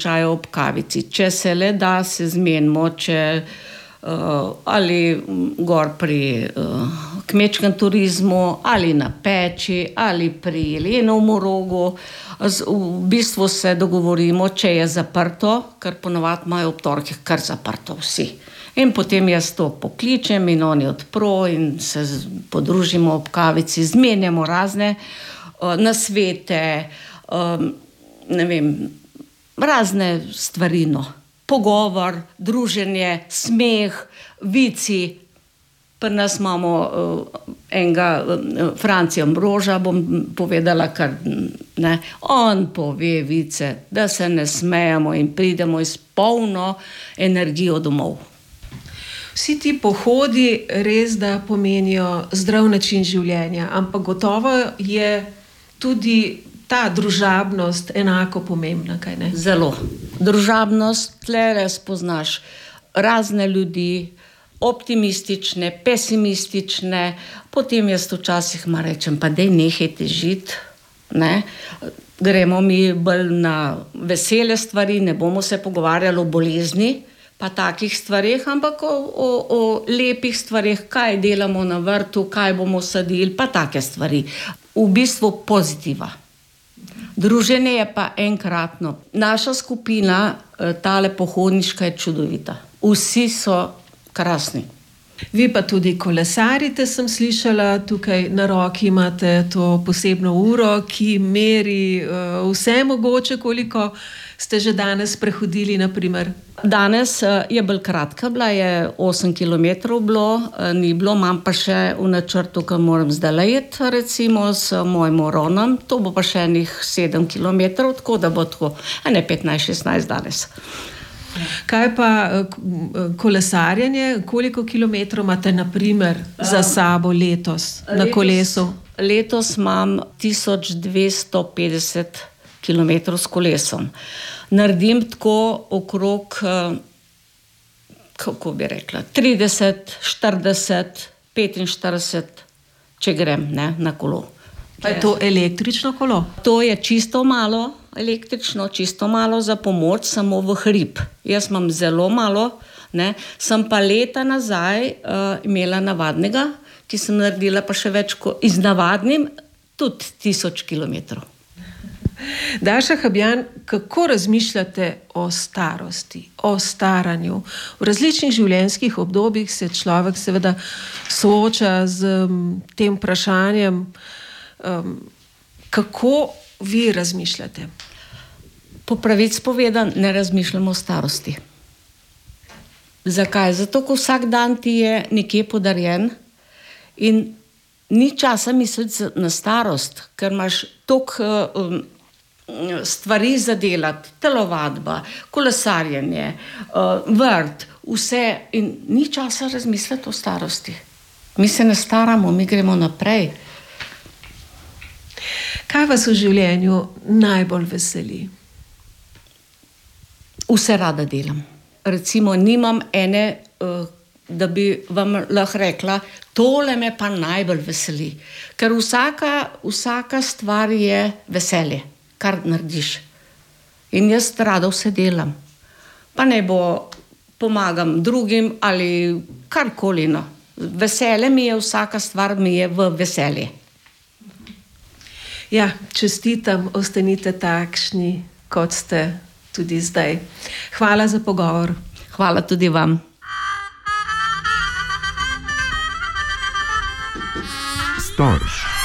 slučaju ob kavici. Če se le da, se zmenimo, ali gor pri kmečkem turizmu, ali na Peči, ali pri Jelenovem rogu. V bistvu se dogovorimo, če je zaprto, ker ponavadi imajo ob torkih kar zaprto vsi. In potem jaz to pokličem in oni odpro in se podružimo ob kavici, zmenjamo razne nasvete, ne vem, razne stvari, pogovor, druženje, smeh, vici. Pri nas imamo enega Francija Ambroža, bom povedala, kar ne. On pove vice, da se ne smejemo in pridemo iz polno energijo domov. Vsi ti pohodi res, da pomenijo zdrav način življenja, ampak gotovo je tudi ta družabnost enako pomembna, kaj ne? Zelo. Družabnost, tle spoznaš razne ljudi, optimistične, pesimistične, potem jaz včasih rečem, pa daj nehajte žiti, ne? Gremo mi bolj na vesele stvari, ne bomo se pogovarjali o bolezni, pa takih stvareh, ampak o lepih stvareh, kaj delamo na vrtu, kaj bomo sadili, pa take stvari. V bistvu pozitiva. Druženje je pa enkratno. Naša skupina, tale pohodniška, je čudovita. Vsi so krasni. Vi pa tudi kolesarite, sem slišala, tukaj na roki imate to posebno uro, ki meri vse mogoče, koliko ste že danes prehodili, na primer? Danes je bolj kratka bila, je 8 kilometrov bilo, ni bilo, imam pa še v načrtu, ki moram zdaj iti, recimo s mojim Ronom, to bo pa še enih 7 kilometrov, tako da bo tako, 15-16 danes. Kaj pa kolesarjenje, koliko kilometrov imate na primer za sabo letos na kolesu? Letos imam 1250 kilometrov s kolesom. Naredim tako okrog, kako bi rekla, 30, 40, 45, če grem, ne, na kolo. Pa je to električno kolo? To je čisto malo električno, čisto malo za pomoč, samo v hrib. Jaz imam zelo malo, ne, sem pa leta nazaj imela navadnega, ki sem naredila pa še več z navadnim, tudi 1000 kilometrov. Daša Habjan, kako razmišljate o starosti, o staranju? V različnih življenjskih obdobjih se človek seveda sooča z tem vprašanjem. Kako vi razmišljate? Po pravici povedano, ne razmišljamo o starosti. Zakaj? Zato, ko vsak dan ti je nekje podarjen in ni časa misliti na starost, ker imaš toliko stvari za delati, telovadba, kolesarjenje, vrt, vse, in ni časa razmisliti o starosti. Mi se ne staramo, mi gremo naprej. Kaj vas v življenju najbolj veseli? Vse rada delam. Recimo, nimam ene, da bi vam lahko rekla, tole me pa najbolj veseli. Ker vsaka stvar je veselje, kar narediš. In jaz rada vse delam. Pa ne bo pomagam drugim ali karkoli. Veselje mi je, vsaka stvar mi je v veselje. Ja, čestitam, ostanite takšni, kot ste tudi zdaj. Hvala za pogovor. Hvala tudi vam. Storž.